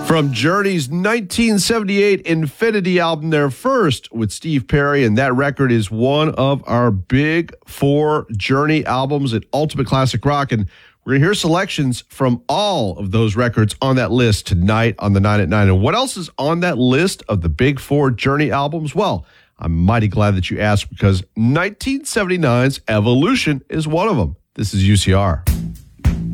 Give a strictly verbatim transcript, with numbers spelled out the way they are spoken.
From Journey's nineteen seventy-eight Infinity album, their first with Steve Perry, and that record is one of our big four Journey albums at Ultimate Classic Rock, and we're going to hear selections from all of those records on that list tonight on the nine at nine. And what else is on that list of the big four Journey albums? Well, I'm mighty glad that you asked, because nineteen seventy-nine's Evolution is one of them. This is U C R.